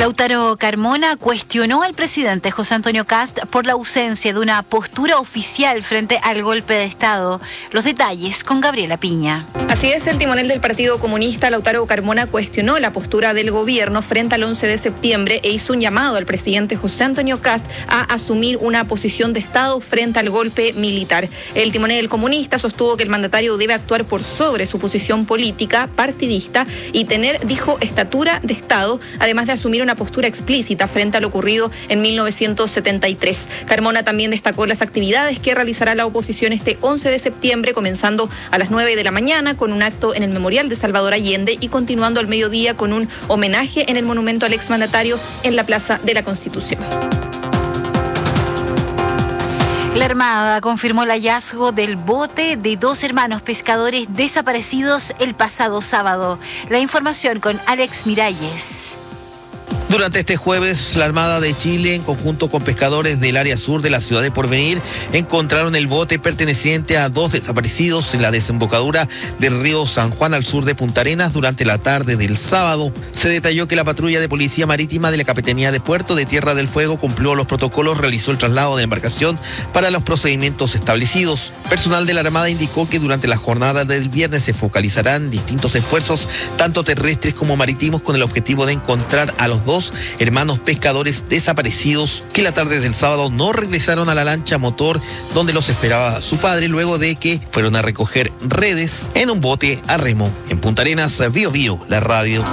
Lautaro Carmona cuestionó al presidente José Antonio Kast por la ausencia de una postura oficial frente al golpe de Estado. Los detalles con Gabriela Piña. Así es, el timonel del Partido Comunista, Lautaro Carmona, cuestionó la postura del gobierno frente al 11 de septiembre e hizo un llamado al presidente José Antonio Kast a asumir una posición de Estado frente al golpe militar. El timonel comunista sostuvo que el mandatario debe actuar por sobre su posición política, partidista y tener, dijo, estatura de Estado, además de asumir una postura explícita frente a lo ocurrido en 1973. Carmona también destacó las actividades que realizará la oposición este 11 de septiembre, comenzando a las 9 de la mañana con un acto en el Memorial de Salvador Allende y continuando al mediodía con un homenaje en el monumento al exmandatario en la Plaza de la Constitución. La Armada confirmó el hallazgo del bote de 2 hermanos pescadores desaparecidos el pasado sábado. La información con Alex Miralles. Durante este jueves, la Armada de Chile, en conjunto con pescadores del área sur de la ciudad de Porvenir, encontraron el bote perteneciente a 2 desaparecidos en la desembocadura del río San Juan al sur de Punta Arenas durante la tarde del sábado. Se detalló que la patrulla de policía marítima de la Capitanía de Puerto de Tierra del Fuego cumplió los protocolos, realizó el traslado de embarcación para los procedimientos establecidos. Personal de la Armada indicó que durante la jornada del viernes se focalizarán distintos esfuerzos, tanto terrestres como marítimos, con el objetivo de encontrar a los 2 hermanos pescadores desaparecidos que la tarde del sábado no regresaron a la lancha motor donde los esperaba su padre, luego de que fueron a recoger redes en un bote a remo. En Punta Arenas, Bío Bío, la radio.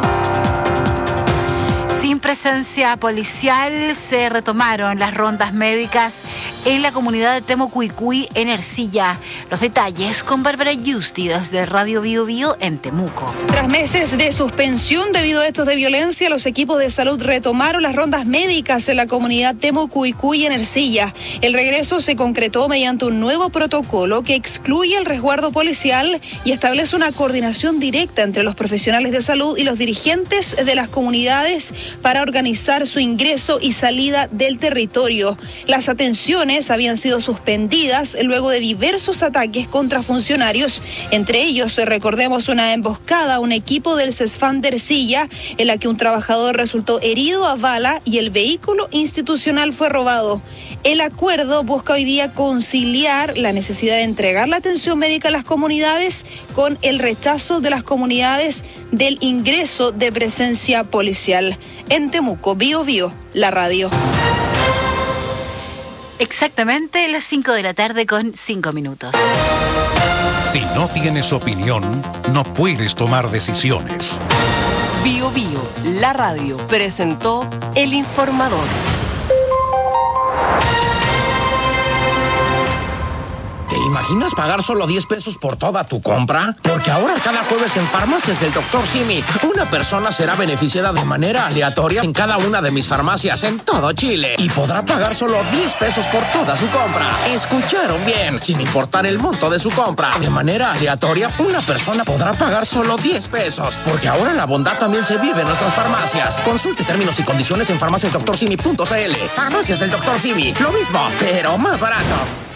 Sin presencia policial se retomaron las rondas médicas en la comunidad de Temucuicui, en Ercilla. Los detalles con Bárbara Yusti desde Radio Bío Bío en Temuco. Tras meses de suspensión debido a hechos de violencia, los equipos de salud retomaron las rondas médicas en la comunidad Temucuicui, en Ercilla. El regreso se concretó mediante un nuevo protocolo que excluye el resguardo policial y establece una coordinación directa entre los profesionales de salud y los dirigentes de las comunidades para organizar su ingreso y salida del territorio. Las atenciones habían sido suspendidas luego de diversos ataques contra funcionarios, entre ellos, recordemos, una emboscada a un equipo del CESFAM de Ercilla, en la que un trabajador resultó herido a bala y el vehículo institucional fue robado. El acuerdo busca hoy día conciliar la necesidad de entregar la atención médica a las comunidades con el rechazo de las comunidades del ingreso de presencia policial. En Temuco, Bío Bío, la radio. Exactamente las 5 de la tarde con 5 minutos. Si no tienes opinión, no puedes tomar decisiones. Bío Bío, la radio, presentó El Informador. ¿Te imaginas pagar solo 10 pesos por toda tu compra? Porque ahora cada jueves en Farmacias del Dr. Simi, una persona será beneficiada de manera aleatoria en cada una de mis farmacias en todo Chile y podrá pagar solo 10 pesos por toda su compra. ¿Escucharon bien? Sin importar el monto de su compra, de manera aleatoria, una persona podrá pagar solo 10 pesos. Porque ahora la bondad también se vive en nuestras farmacias. Consulte términos y condiciones en farmaciasdoctorsimi.cl. Farmacias del Dr. Simi, lo mismo, pero más barato.